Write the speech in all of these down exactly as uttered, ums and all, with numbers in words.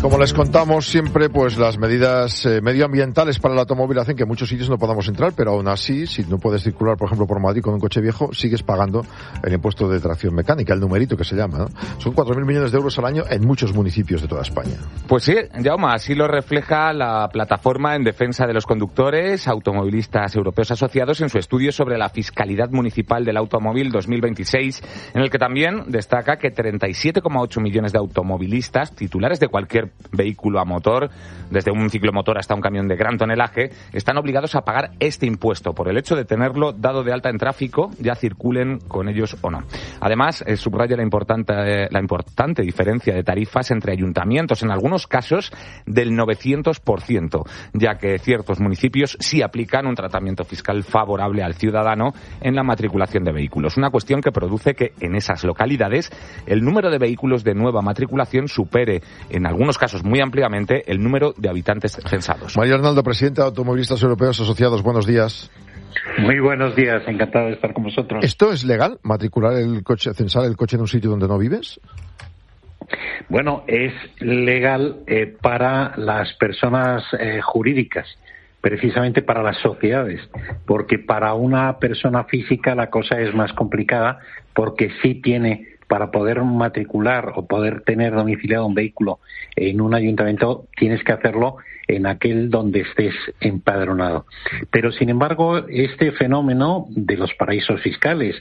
Como les contamos siempre, pues las medidas eh, medioambientales para el automóvil hacen que en muchos sitios no podamos entrar, pero aún así, si no puedes circular, por ejemplo, por Madrid con un coche viejo, sigues pagando el impuesto de tracción mecánica, el numerito que se llama, ¿no? Son cuatro mil millones de euros al año en muchos municipios de toda España. Pues sí, Jaume, así lo refleja la plataforma en defensa de los conductores automovilistas europeos asociados en su estudio sobre la fiscalidad municipal del automóvil dos mil veintiséis, en el que también destaca que treinta y siete coma ocho millones de automovilistas titulares de cualquier vehículo a motor, desde un ciclomotor hasta un camión de gran tonelaje, están obligados a pagar este impuesto por el hecho de tenerlo dado de alta en tráfico, ya circulen con ellos o no. Además, eh, subraya la importante, eh, la importante diferencia de tarifas entre ayuntamientos, en algunos casos del novecientos por ciento, ya que ciertos municipios sí aplican un tratamiento fiscal favorable al ciudadano en la matriculación de vehículos. Una cuestión que produce que en esas localidades el número de vehículos de nueva matriculación supere, en algunos casos muy ampliamente, el número de habitantes censados. María Arnaldo, presidenta de Automovilistas Europeos Asociados, buenos días. Muy buenos días, encantado de estar con vosotros. ¿Esto es legal, matricular el coche, censar el coche en un sitio donde no vives? Bueno, es legal eh, para las personas eh, jurídicas, precisamente para las sociedades, porque para una persona física la cosa es más complicada, porque sí tiene, para poder matricular o poder tener domiciliado un vehículo en un ayuntamiento, tienes que hacerlo en aquel donde estés empadronado. Pero, sin embargo, este fenómeno de los paraísos fiscales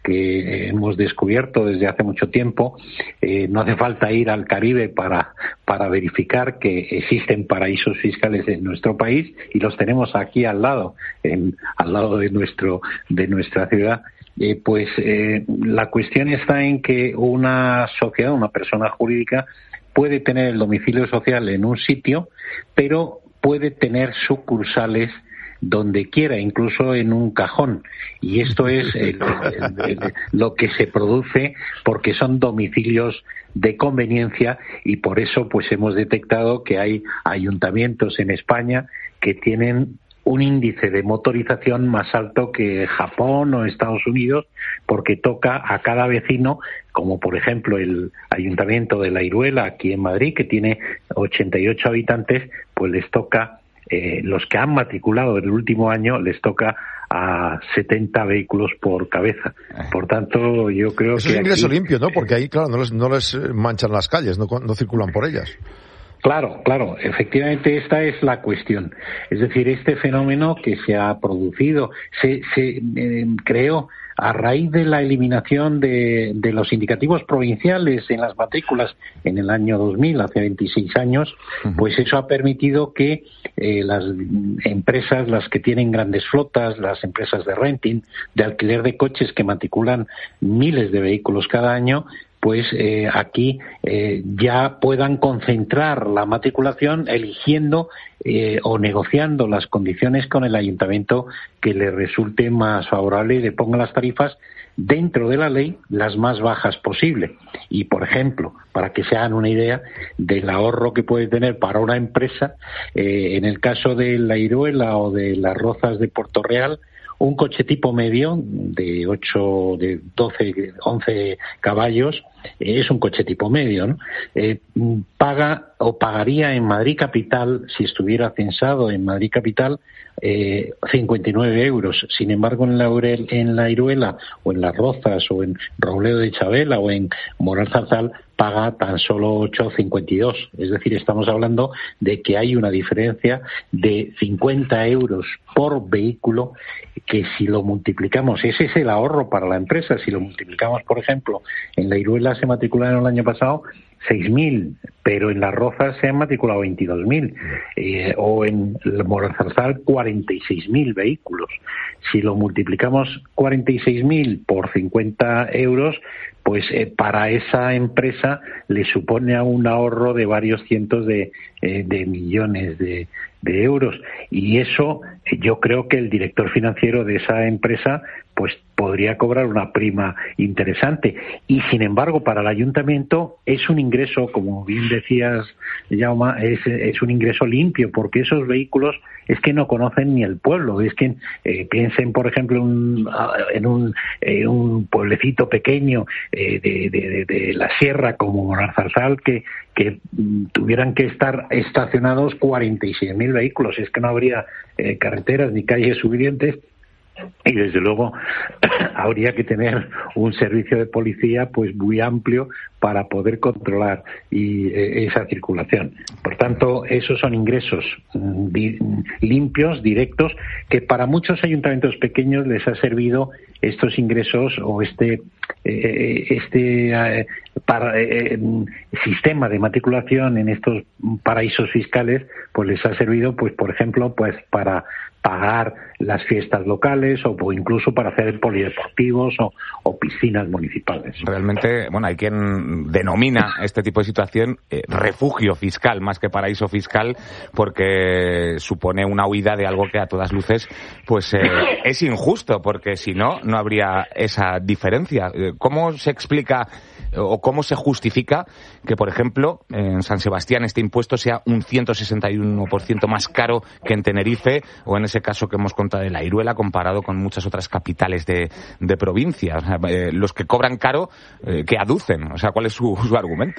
que hemos descubierto desde hace mucho tiempo, eh, no hace falta ir al Caribe para, para verificar que existen paraísos fiscales en nuestro país, y los tenemos aquí al lado, en, al lado de nuestro, de nuestra ciudad. Eh, pues eh, la cuestión está en que una sociedad, una persona jurídica, puede tener el domicilio social en un sitio, pero puede tener sucursales donde quiera, incluso en un cajón. Y esto es el, el, el, lo que se produce porque son domicilios de conveniencia, y por eso pues hemos detectado que hay ayuntamientos en España que tienen un índice de motorización más alto que Japón o Estados Unidos, porque toca a cada vecino, como por ejemplo el Ayuntamiento de La Iruela, aquí en Madrid, que tiene ochenta y ocho habitantes, pues les toca, eh, los que han matriculado en el último año, les toca a setenta vehículos por cabeza. Por tanto, yo creo Eso que... es ingreso aquí... limpio, ¿no? Porque ahí, claro, no les, no les manchan las calles, no, no circulan por ellas. Claro, claro, efectivamente esta es la cuestión. Es decir, este fenómeno que se ha producido se, se eh, creó a raíz de la eliminación de, de los indicativos provinciales en las matrículas en el año dos mil, hace veintiséis años, pues eso ha permitido que eh, las empresas, las que tienen grandes flotas, las empresas de renting, de alquiler de coches que matriculan miles de vehículos cada año, pues eh, aquí eh, ya puedan concentrar la matriculación eligiendo eh, o negociando las condiciones con el ayuntamiento que le resulte más favorable y le ponga las tarifas dentro de la ley las más bajas posible. Y, por ejemplo, para que se hagan una idea del ahorro que puede tener para una empresa, eh, en el caso de La Iruela o de Las Rozas de Puerto Real, un coche tipo medio de ocho, de doce, once caballos, eh, es un coche tipo medio, ¿no? Eh, paga o pagaría en Madrid Capital, si estuviera censado en Madrid Capital, eh, cincuenta y nueve euros. Sin embargo, en la, en la Iruela o en Las Rozas o en Robledo de Chabela o en Moral Zarzal paga tan solo ocho cincuenta y dos. Es decir, estamos hablando de que hay una diferencia de cincuenta euros por vehículo, que si lo multiplicamos, ese es el ahorro para la empresa. Si lo multiplicamos, por ejemplo, en la Iruela se matricularon el año pasado seis mil, pero en Las Rozas se han matriculado veintidós mil, eh, o en Moralzarzal cuarenta y seis mil vehículos. Si lo multiplicamos cuarenta y seis mil por cincuenta euros, pues eh, para esa empresa le supone a un ahorro de varios cientos de, eh, de millones de, de euros. Y eso, eh, yo creo que el director financiero de esa empresa pues podría cobrar una prima interesante. Y sin embargo, para el ayuntamiento es un ingreso, como bien decías, Jaume, es, es un ingreso limpio, porque esos vehículos es que no conocen ni el pueblo. Es que eh, piensen, por ejemplo, un, en un, eh, un pueblecito pequeño eh, de, de, de, de la sierra como Monarzarzal, que que mm, tuvieran que estar estacionados cuarenta y seis mil vehículos. Es que no habría eh, carreteras ni calles suficientes. Y desde luego habría que tener un servicio de policía pues muy amplio para poder controlar y, eh, esa circulación. Por tanto, esos son ingresos mm, di, limpios, directos, que para muchos ayuntamientos pequeños les ha servido estos ingresos o este eh, este eh, para, eh, sistema de matriculación en estos paraísos fiscales, pues les ha servido, pues por ejemplo, pues para pagar las fiestas locales o, o incluso para hacer polideportivos o, o piscinas municipales. Realmente, bueno, hay quien denomina este tipo de situación eh, refugio fiscal más que paraíso fiscal, porque supone una huida de algo que a todas luces pues eh, es injusto, porque si no, no habría esa diferencia. ¿Cómo se explica o cómo se justifica que, por ejemplo, en San Sebastián este impuesto sea un ciento sesenta y uno por ciento más caro que en Tenerife, o en ese caso que hemos contado de La Iruela, comparado con muchas otras capitales de, de provincia? O sea, eh, los que cobran caro, eh, ¿qué aducen? O sea, ¿cuál es su, su argumento?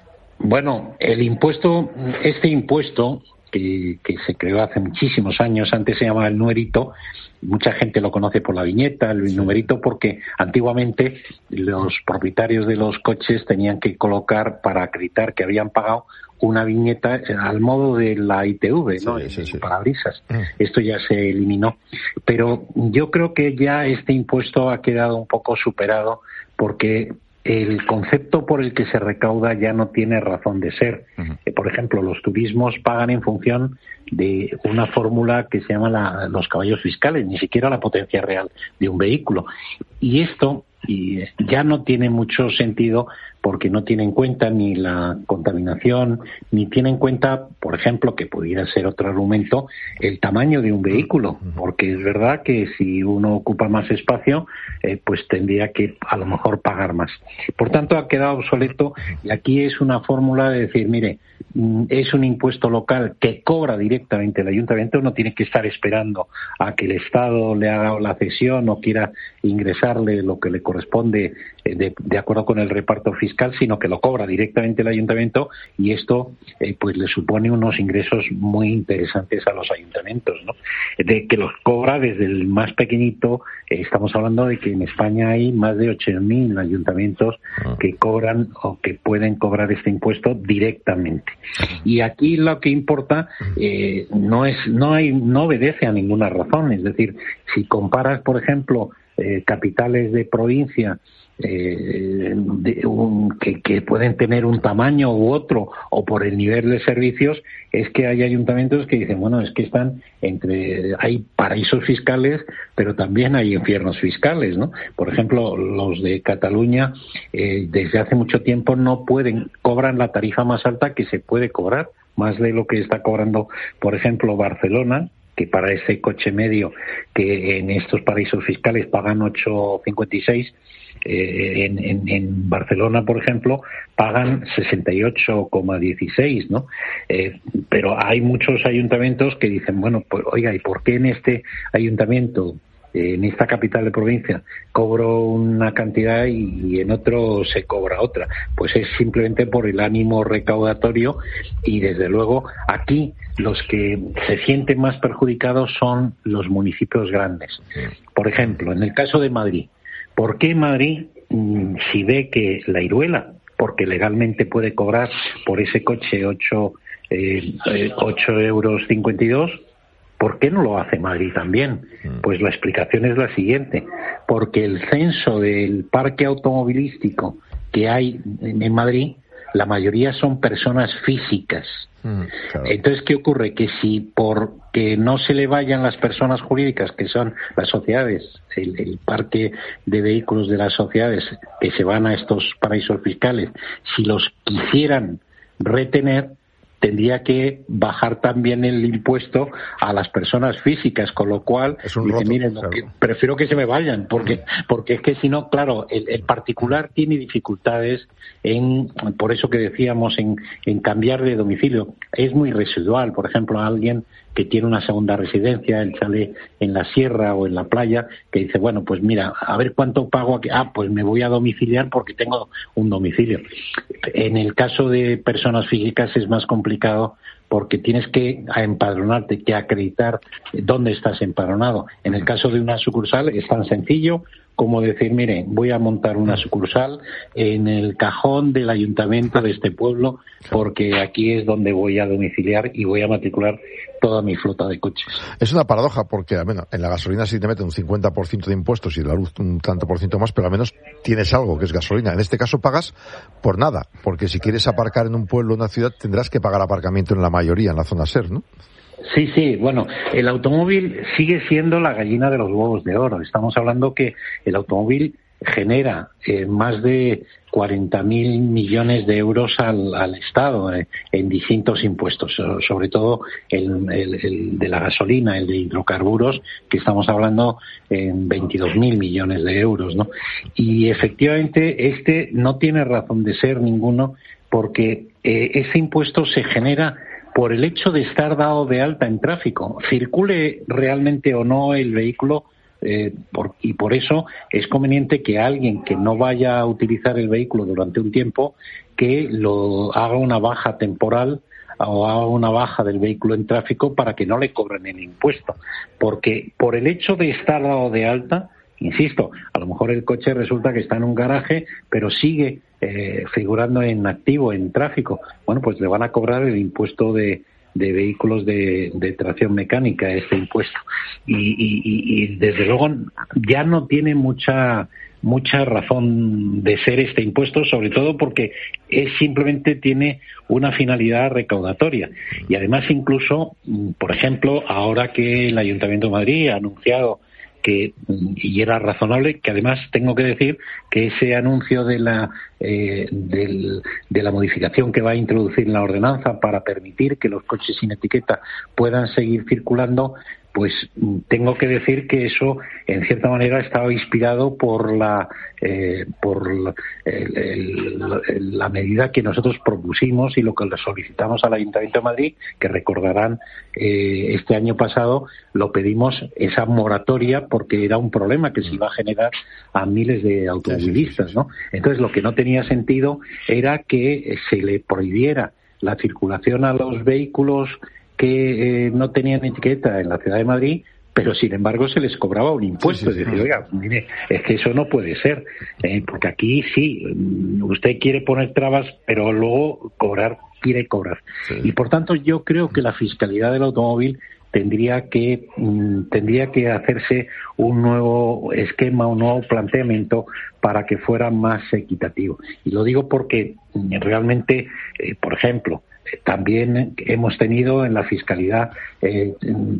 Bueno, el impuesto, este impuesto que, que se creó hace muchísimos años, antes se llamaba el numerito. Mucha gente lo conoce por la viñeta, el numerito, porque antiguamente los propietarios de los coches tenían que colocar, para acreditar que habían pagado, una viñeta al modo de la I T V, ¿no? Sí, sí, sí. Parabrisas. Mm. Esto ya se eliminó. Pero yo creo que ya este impuesto ha quedado un poco superado, porque el concepto por el que se recauda ya no tiene razón de ser. Uh-huh. Eh, por ejemplo, los turismos pagan en función de una fórmula que se llama la, los caballos fiscales, ni siquiera la potencia real de un vehículo. Y esto y ya no tiene mucho sentido, porque no tiene en cuenta ni la contaminación, ni tiene en cuenta, por ejemplo, que pudiera ser otro argumento, el tamaño de un vehículo, porque es verdad que si uno ocupa más espacio, eh, pues tendría que a lo mejor pagar más. Por tanto, ha quedado obsoleto, y aquí es una fórmula de decir, mire, es un impuesto local que cobra directamente el ayuntamiento, no tiene que estar esperando a que el Estado le haga la cesión o quiera ingresarle lo que le corresponde de, de acuerdo con el reparto fiscal, sino que lo cobra directamente el ayuntamiento, y esto eh, pues le supone unos ingresos muy interesantes a los ayuntamientos, ¿no? De que los cobra desde el más pequeñito. Eh, estamos hablando de que en España hay más de ocho mil ayuntamientos que cobran o que pueden cobrar este impuesto directamente. Y aquí lo que importa eh, no es no hay no obedece a ninguna razón. Es decir, si comparas, por ejemplo, eh, capitales de provincia eh, de un, que, que pueden tener un tamaño u otro, o por el nivel de servicios, es que hay ayuntamientos que dicen, bueno, es que están entre, hay paraísos fiscales, pero también hay infiernos fiscales, ¿no? Por ejemplo, los de Cataluña eh, desde hace mucho tiempo no pueden, cobran la tarifa más alta que se puede cobrar, más de lo que está cobrando, por ejemplo, Barcelona, que para ese coche medio que en estos paraísos fiscales pagan ocho cincuenta y seis, eh, en, en, en Barcelona, por ejemplo, pagan sesenta y ocho coma dieciséis, ¿no? Eh, pero hay muchos ayuntamientos que dicen, bueno, pues oiga, ¿y por qué en este ayuntamiento, en esta capital de provincia, cobro una cantidad y en otro se cobra otra? Pues es simplemente por el ánimo recaudatorio, y desde luego aquí los que se sienten más perjudicados son los municipios grandes. Por ejemplo, en el caso de Madrid, ¿por qué Madrid, si ve que La Iruela, porque legalmente puede cobrar por ese coche ocho euros cincuenta y dos, ¿por qué no lo hace Madrid también? Pues la explicación es la siguiente: porque el censo del parque automovilístico que hay en Madrid, la mayoría son personas físicas. Mm, claro. Entonces, ¿qué ocurre? Que si por que no se le vayan las personas jurídicas, que son las sociedades, el, el parque de vehículos de las sociedades que se van a estos paraísos fiscales, si los quisieran retener, tendría que bajar también el impuesto a las personas físicas, con lo cual es un dice, roto, miren, claro. que prefiero que se me vayan, porque porque es que si no, claro, el, el particular tiene dificultades en, por eso que decíamos, en, en cambiar de domicilio. Es muy residual, por ejemplo, a alguien que tiene una segunda residencia, el chalet en la sierra o en la playa, que dice, bueno, pues mira, a ver cuánto pago aquí. Ah, pues me voy a domiciliar porque tengo un domicilio. En el caso de personas físicas es más complicado porque tienes que empadronarte, que acreditar dónde estás empadronado. En el caso de una sucursal es tan sencillo como decir, mire, voy a montar una sucursal en el cajón del ayuntamiento de este pueblo porque aquí es donde voy a domiciliar y voy a matricular toda mi flota de coches. Es una paradoja porque, bueno, en la gasolina sí te meten un cincuenta por ciento de impuestos y de la luz un tanto por ciento más, pero al menos tienes algo que es gasolina. En este caso pagas por nada, porque si quieres aparcar en un pueblo o una ciudad tendrás que pagar aparcamiento en la mayoría, en la zona SER, ¿no? Sí, sí, bueno, el automóvil sigue siendo la gallina de los huevos de oro. Estamos hablando que el automóvil genera eh, más de cuarenta mil millones de euros al, al Estado eh, en distintos impuestos, sobre todo el, el, el de la gasolina, el de hidrocarburos, que estamos hablando en veintidós mil millones de euros, ¿no? Y efectivamente este no tiene razón de ser ninguno porque eh, ese impuesto se genera por el hecho de estar dado de alta en tráfico, circule realmente o no el vehículo, eh, por, y por eso es conveniente que alguien que no vaya a utilizar el vehículo durante un tiempo, que lo haga una baja temporal o haga una baja del vehículo en tráfico para que no le cobren el impuesto, porque por el hecho de estar dado de alta, insisto, a lo mejor el coche resulta que está en un garaje, pero sigue eh, figurando en activo, en tráfico. Bueno, pues le van a cobrar el impuesto de, de vehículos de, de tracción mecánica, este impuesto. Y, y, y, y desde luego ya no tiene mucha mucha razón de ser este impuesto, sobre todo porque es simplemente tiene una finalidad recaudatoria. Y además incluso, por ejemplo, ahora que el Ayuntamiento de Madrid ha anunciado que, y era razonable, que además tengo que decir que ese anuncio de la eh, del, de la modificación que va a introducir en la ordenanza para permitir que los coches sin etiqueta puedan seguir circulando, pues tengo que decir que eso en cierta manera estaba inspirado por la eh, por la, el, el, la medida que nosotros propusimos y lo que le solicitamos al Ayuntamiento de Madrid, que recordarán eh, este año pasado lo pedimos esa moratoria porque era un problema que se iba a generar a miles de automovilistas, ¿no? Entonces lo que no tenía sentido era que se le prohibiera la circulación a los vehículos que eh, no tenían etiqueta en la ciudad de Madrid, pero sin embargo se les cobraba un impuesto. Sí, sí, sí. Es decir, oiga, mire, es que eso no puede ser, eh, porque aquí sí, usted quiere poner trabas, pero luego cobrar, quiere cobrar. Sí. Y por tanto yo creo que la fiscalidad del automóvil tendría que mm, tendría que hacerse un nuevo esquema, un nuevo planteamiento para que fuera más equitativo. Y lo digo porque mm, realmente, eh, por ejemplo, también hemos tenido en la fiscalidad, eh,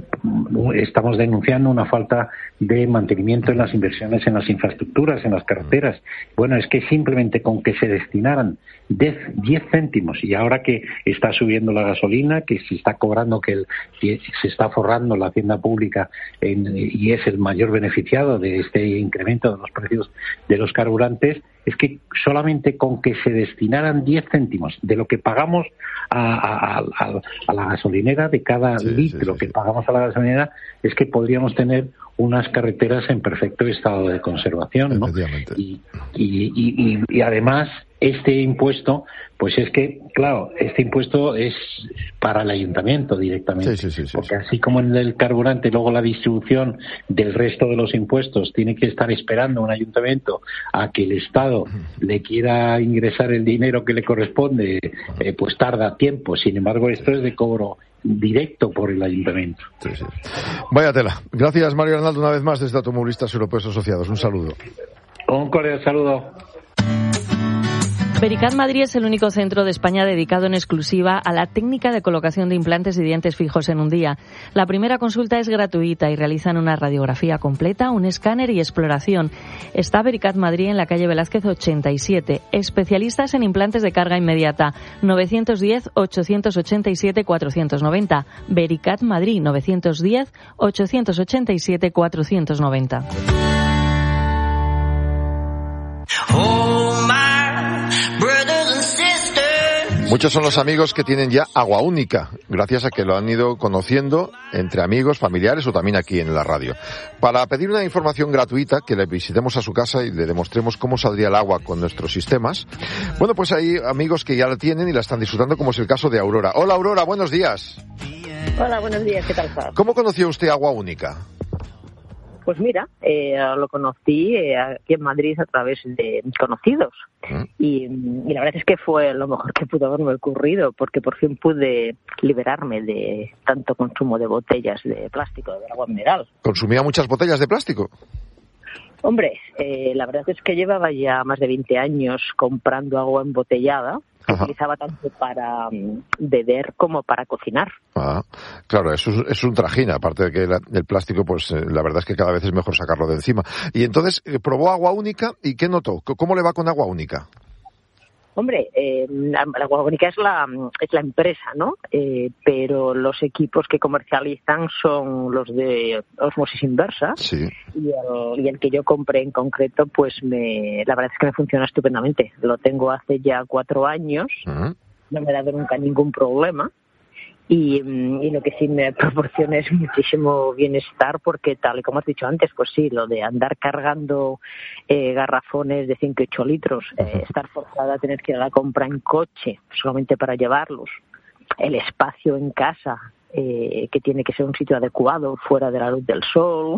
estamos denunciando una falta de mantenimiento en las inversiones en las infraestructuras, en las carreteras. Bueno, es que simplemente con que se destinaran diez céntimos, y ahora que está subiendo la gasolina, que se está cobrando, que el, se está forrando la hacienda pública en, y es el mayor beneficiado de este incremento de los precios de los carburantes, es que solamente con que se destinaran diez céntimos de lo que pagamos a, a, a, a la gasolinera, de cada sí, litro sí, sí, que sí. pagamos a la gasolinera, es que podríamos tener unas carreteras en perfecto estado de conservación, ¿no? Y, y, y, y además este impuesto, pues es que, claro, este impuesto es para el ayuntamiento directamente, sí, sí, sí, sí, porque así como en el carburante, luego la distribución del resto de los impuestos tiene que estar esperando un ayuntamiento a que el Estado le quiera ingresar el dinero que le corresponde, eh, pues tarda tiempo. Sin embargo, esto es de cobro directo por el ayuntamiento. Sí, sí. Vaya tela. Gracias, Mario Arnaldo, una vez más desde Automovilistas Europeos Asociados. Un saludo. Un cordial saludo. Vericat Madrid es el único centro de España dedicado en exclusiva a la técnica de colocación de implantes y dientes fijos en un día. La primera consulta es gratuita y realizan una radiografía completa, un escáner y exploración. Está Vericat Madrid en la calle Velázquez ochenta y siete. Especialistas en implantes de carga inmediata. nueve uno cero, ocho ocho siete, cuatro nueve cero. Vericat Madrid nueve uno cero, ocho ocho siete, cuatro nueve cero. Muchos son los amigos que tienen ya Agua Única, gracias a que lo han ido conociendo entre amigos, familiares o también aquí en la radio. Para pedir una información gratuita, que le visitemos a su casa y le demostremos cómo saldría el agua con nuestros sistemas, bueno, pues hay amigos que ya la tienen y la están disfrutando, como es el caso de Aurora. Hola Aurora, buenos días. Hola, buenos días, ¿qué tal estás? ¿Cómo conoció usted Agua Única? Pues mira, eh, lo conocí eh, aquí en Madrid a través de conocidos ¿Mm? y, y la verdad es que fue lo mejor que pudo haberme ocurrido porque por fin pude liberarme de tanto consumo de botellas de plástico, de agua mineral. ¿Consumía muchas botellas de plástico? Hombre, eh, la verdad es que llevaba ya más de veinte años comprando agua embotellada. Que Ajá. utilizaba tanto para um, beber como para cocinar. Ah, claro, eso es, es un trajín, aparte de que la, el plástico, pues eh, la verdad es que cada vez es mejor sacarlo de encima. Y entonces, eh, ¿probó Agua Única y qué notó? ¿Cómo le va con Agua Única? Hombre, eh, la, la Agua Única es la, es la empresa, ¿no? Eh, pero los equipos que comercializan son los de osmosis inversa. Sí. Y el, y el que yo compré en concreto, pues me, la verdad es que me funciona estupendamente. Lo tengo hace ya cuatro años. Uh-huh. No me ha dado nunca ningún problema. Y, y lo que sí me proporciona es muchísimo bienestar porque, tal y como has dicho antes, pues sí, lo de andar cargando eh, garrafones de cinco y ocho litros, eh, estar forzada a tener que ir a la compra en coche solamente para llevarlos, el espacio en casa, eh, que tiene que ser un sitio adecuado, fuera de la luz del sol,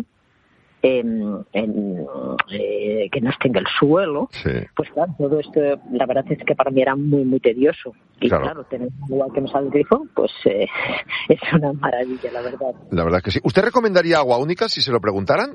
En, en, eh, que no esté en el suelo, sí. Pues claro, todo esto la verdad es que para mí era muy muy tedioso y claro, claro tener agua que me sale del grifo pues eh, es una maravilla, la verdad. La verdad que sí. ¿Usted recomendaría Agua Única si se lo preguntaran?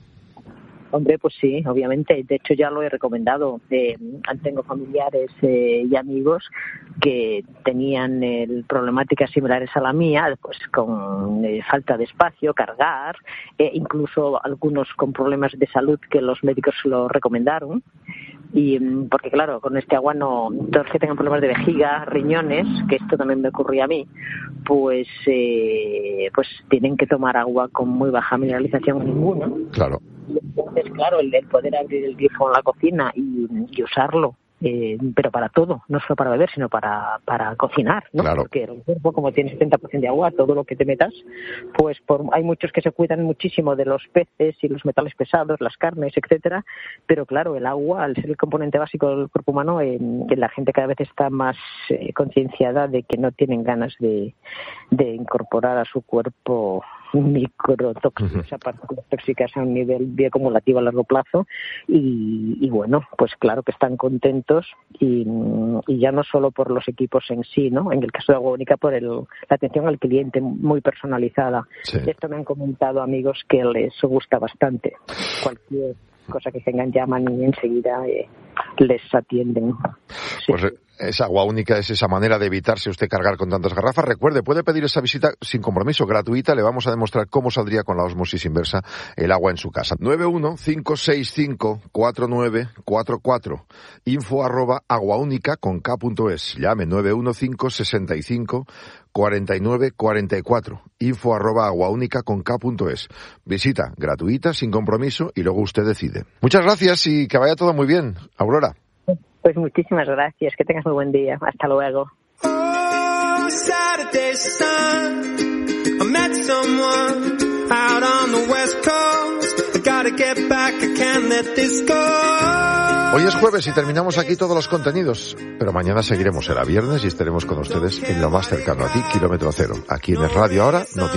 Hombre, pues sí, obviamente. De hecho, ya lo he recomendado. Eh, tengo familiares eh, y amigos que tenían eh, problemáticas similares a la mía, pues con eh, falta de espacio, cargar, eh, incluso algunos con problemas de salud que los médicos lo recomendaron. Y porque claro, con este agua no, todos los que tengan problemas de vejiga, riñones, que esto también me ocurría a mí, pues eh, pues tienen que tomar agua con muy baja mineralización o ninguna. Claro. Entonces, claro, el, el poder abrir el grifo en la cocina y, y usarlo, eh, pero para todo, no solo para beber, sino para, para cocinar, ¿no? Claro. Porque el cuerpo, como tiene setenta por ciento de agua, todo lo que te metas, pues por, hay muchos que se cuidan muchísimo de los peces y los metales pesados, las carnes, etcétera, pero claro, el agua, al ser el componente básico del cuerpo humano, eh, la gente cada vez está más eh, concienciada de que no tienen ganas de, de incorporar a su cuerpo microtóxicos, uh-huh. partículas tóxicas a un nivel bioacumulativo a largo plazo y, y bueno, pues claro que están contentos y, y ya no solo por los equipos en sí, ¿no? En el caso de Agua Única por el, la atención al cliente muy personalizada. Sí. Esto me han comentado amigos que les gusta bastante. Cualquier cosa que tengan llaman y enseguida eh, les atienden. Sí. Pues esa Agua Única es esa manera de evitarse usted cargar con tantas garrafas. Recuerde, puede pedir esa visita sin compromiso, gratuita. Le vamos a demostrar cómo saldría con la osmosis inversa el agua en su casa. nueve uno cinco seis cinco cuatro nueve cuatro cuatro. Info arroba aguaúnica con K punto es. Llame nueve uno cinco seis cinco cuarenta y nueve cuarenta y cuatro. Info arroba aguaúnica con K punto es. Visita gratuita, sin compromiso, y luego usted decide. Muchas gracias y que vaya todo muy bien, Aurora. Pues muchísimas gracias, que tengas muy buen día. Hasta luego. Oh, Saturday sun, I met someone out on the West Coast. I gotta get back, I can't let this go. Hoy es jueves y terminamos aquí todos los contenidos, pero mañana seguiremos, será viernes y estaremos con ustedes en lo más cercano a ti, Kilómetro Cero. Aquí en el Radio Ahora, noticias.